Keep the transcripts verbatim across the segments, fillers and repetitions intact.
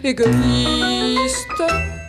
égoïste.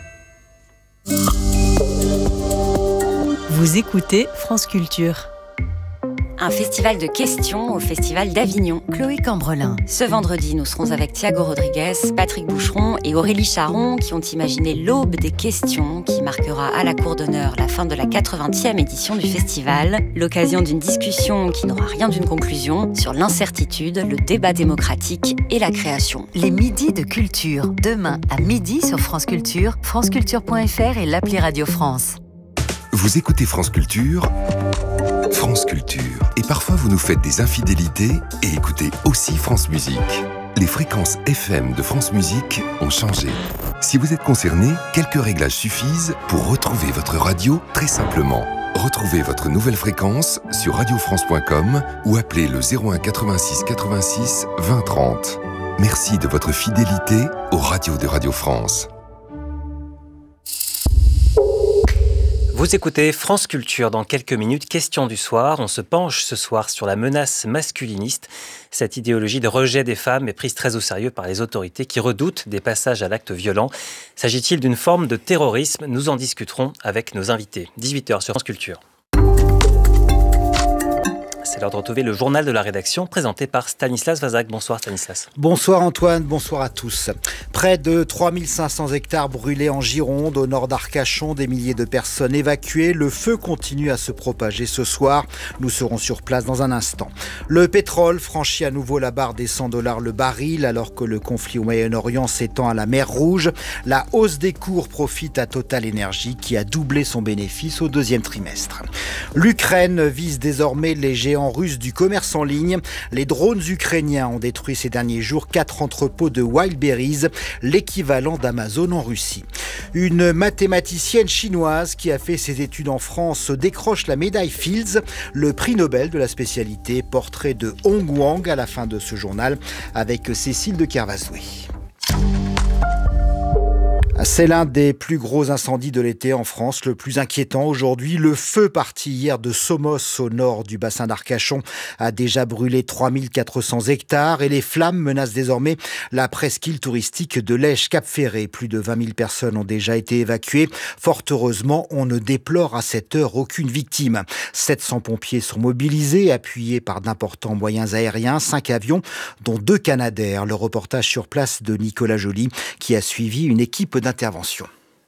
Vous écoutez France Culture. Un festival de questions au Festival d'Avignon. Chloé Cambrelin. Ce vendredi, nous serons avec Thiago Rodriguez, Patrick Boucheron et Aurélie Charon qui ont imaginé l'aube des questions qui marquera à la cour d'honneur la fin de la quatre-vingtième édition du festival. L'occasion d'une discussion qui n'aura rien d'une conclusion sur l'incertitude, le débat démocratique et la création. Les midis de culture. Demain à midi sur France Culture, franceculture point f r et l'appli Radio France. Vous écoutez France Culture, France Culture. Et parfois vous nous faites des infidélités et écoutez aussi France Musique. Les fréquences F M de France Musique ont changé. Si vous êtes concerné, quelques réglages suffisent pour retrouver votre radio très simplement. Retrouvez votre nouvelle fréquence sur radio france point com ou appelez le zéro un quatre-vingt-six quatre-vingt-six vingt trente. Merci de votre fidélité aux radios de Radio France. Vous écoutez France Culture. Dans quelques minutes, question du soir. On se penche ce soir sur la menace masculiniste. Cette idéologie de rejet des femmes est prise très au sérieux par les autorités qui redoutent des passages à l'acte violent. S'agit-il d'une forme de terrorisme ? Nous en discuterons avec nos invités. dix-huit heures sur France Culture. C'est l'heure de retrouver le journal de la rédaction présenté par Stanislas Vazak. Bonsoir Stanislas. Bonsoir Antoine, bonsoir à tous. Près de trois mille cinq cents hectares brûlés en Gironde, au nord d'Arcachon, des milliers de personnes évacuées. Le feu continue à se propager ce soir. Nous serons sur place dans un instant. Le pétrole franchit à nouveau la barre des cent dollars le baril alors que le conflit au Moyen-Orient s'étend à la mer Rouge. La hausse des cours profite à Total Energy qui a doublé son bénéfice au deuxième trimestre. L'Ukraine vise désormais les géants russes du commerce en ligne. Les drones ukrainiens ont détruit ces derniers jours quatre entrepôts de Wildberries, l'équivalent d'Amazon en Russie. Une mathématicienne chinoise qui a fait ses études en France décroche la médaille Fields, le prix Nobel de la spécialité. Portrait de Hong Wang à la fin de ce journal avec Cécile de Kervazoué. C'est l'un des plus gros incendies de l'été en France, le plus inquiétant aujourd'hui. Le feu parti hier de Somos au nord du bassin d'Arcachon a déjà brûlé trois mille quatre cents hectares et les flammes menacent désormais la presqu'île touristique de Lège-Cap-Ferré. Plus de vingt mille personnes ont déjà été évacuées. Fort heureusement, on ne déplore à cette heure aucune victime. sept cents pompiers sont mobilisés, appuyés par d'importants moyens aériens, cinq avions, dont deux Canadair. Le reportage sur place de Nicolas Joly qui a suivi une équipe d'intervention.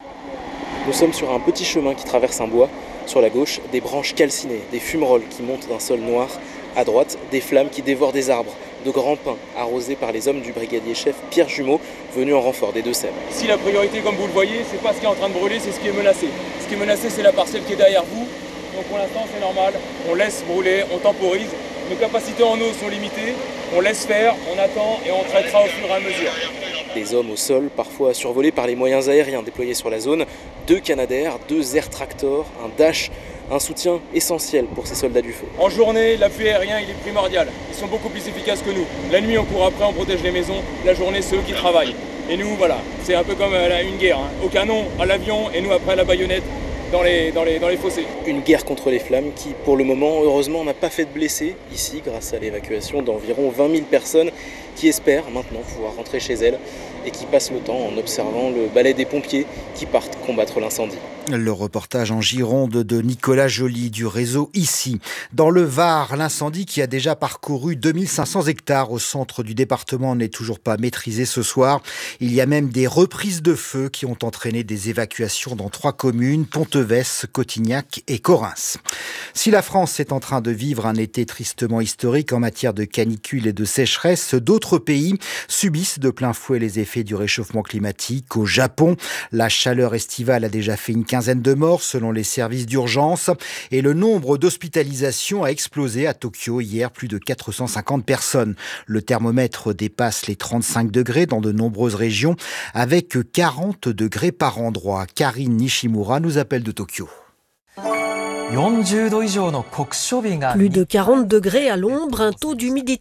Nous sommes sur un petit chemin qui traverse un bois. Sur la gauche, des branches calcinées, des fumerolles qui montent d'un sol noir. À droite, des flammes qui dévorent des arbres, de grands pins arrosés par les hommes du brigadier-chef Pierre Jumeau, venu en renfort des Deux-Sèvres. Ici, la priorité, comme vous le voyez, c'est pas ce qui est en train de brûler, c'est ce qui est menacé. Ce qui est menacé, c'est la parcelle qui est derrière vous. Donc pour l'instant, c'est normal. On laisse brûler, on temporise. Nos capacités en eau sont limitées. On laisse faire, on attend et on traitera au fur et à mesure. Des hommes au sol, parfois survolés par les moyens aériens déployés sur la zone, deux Canadair, deux Air Tractor, un Dash, un soutien essentiel pour ces soldats du feu. En journée, l'appui aérien il est primordial. Ils sont beaucoup plus efficaces que nous. La nuit, on court après, on protège les maisons. La journée, c'est eux qui travaillent. Et nous, voilà, c'est un peu comme une guerre. Hein. Au canon, à l'avion, et nous après à la baïonnette. Dans les, dans, les, dans les fossés. Une guerre contre les flammes qui, pour le moment, heureusement, n'a pas fait de blessés ici, grâce à l'évacuation d'environ vingt mille personnes qui espèrent maintenant pouvoir rentrer chez elles et qui passent le temps en observant le balai des pompiers qui partent combattre l'incendie. Le reportage en Gironde de Nicolas Joly du réseau Ici. Dans le Var, l'incendie qui a déjà parcouru deux mille cinq cents hectares au centre du département n'est toujours pas maîtrisé ce soir. Il y a même des reprises de feu qui ont entraîné des évacuations dans trois communes, Pontevès, Cotignac et Correns. Si la France est en train de vivre un été tristement historique en matière de canicule et de sécheresse, d'autres pays subissent de plein fouet les effets du réchauffement climatique. Au Japon, la chaleur estivale a déjà fait une quinzaine de morts selon les services d'urgence et le nombre d'hospitalisations a explosé à Tokyo hier, plus de quatre cent cinquante personnes. Le thermomètre dépasse les trente-cinq degrés dans de nombreuses régions avec quarante degrés par endroit. Karine Nishimura nous appelle de Tokyo. Plus de quarante degrés à l'ombre, un taux d'humidité